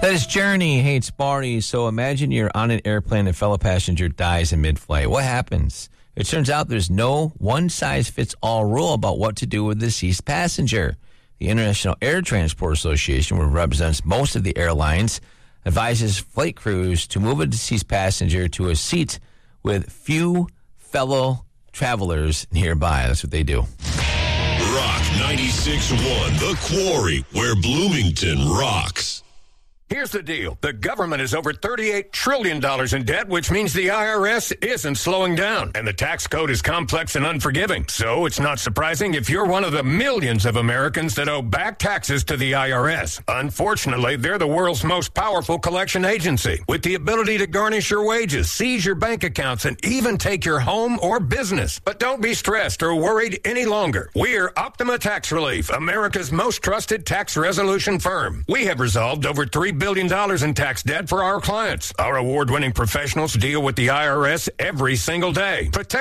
That is Journey hates Barney. So imagine you're on an airplane and a fellow passenger dies in mid-flight. What happens? It turns out there's no one-size-fits-all rule about what to do with the deceased passenger. The International Air Transport Association, which represents most of the airlines, advises flight crews to move a deceased passenger to a seat with few fellow travelers nearby. That's what they do. Rock 96.1, The Quarry, where Bloomington rocks. Here's the deal. The government is over $38 trillion in debt, which means the IRS isn't slowing down. And the tax code is complex and unforgiving. So it's not surprising if you're one of the millions of Americans that owe back taxes to the IRS. Unfortunately, they're the world's most powerful collection agency, with the ability to garnish your wages, seize your bank accounts, and even take your home or business. But don't be stressed or worried any longer. We're Optima Tax Relief, America's most trusted tax resolution firm. We have resolved over $3 billion in tax debt for our clients. Our award-winning professionals deal with the IRS every single day. Protect